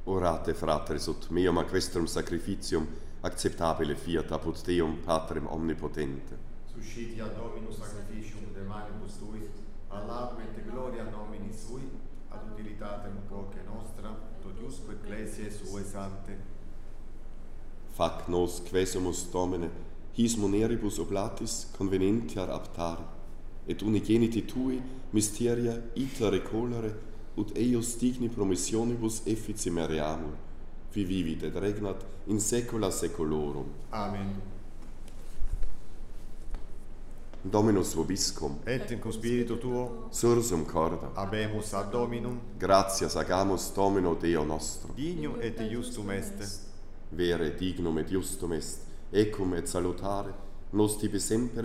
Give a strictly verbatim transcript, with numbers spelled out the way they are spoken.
Orate, fratres, ut meum a questrum sacrificium acceptabile fiat apud Deum Patrem omnipotente. Suscitia Dominus sacrificium de manibus tui, ad laudum et gloria nomini sui, ad utilitatem quoque nostra, totiusque ecclesiae sue sante. Fac nos quesumus Domine, his muneribus oblatis convenientiar aptare, et unigeniti tui mysteria ita recolere, ut eius digni promissionibus efficimereamur, qui vivit et regnat in saecula saeculorum. Amen. Dominus vobiscum, Et in cum spiritu tuo, sursum corda, habemus ad Dominum, gratias agamus Domino Deo nostro, dignum et justum est. vere dignum et justum est, ecum et salutare, nos tibi semper